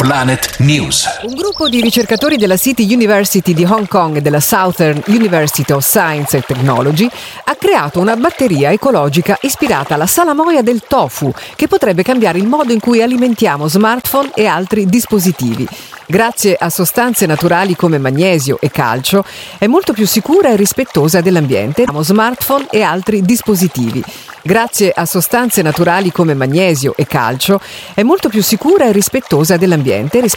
Planet News. Un gruppo di ricercatori della City University di Hong Kong e della Southern University of Science and Technology ha creato una batteria ecologica ispirata alla salamoia del tofu, che potrebbe cambiare il modo in cui alimentiamo smartphone e altri dispositivi. Grazie a sostanze naturali come magnesio e calcio, è molto più sicura e rispettosa dell'ambiente. Smartphone e altri dispositivi. Grazie a sostanze naturali come magnesio e calcio, è molto più sicura e rispettosa dell'ambiente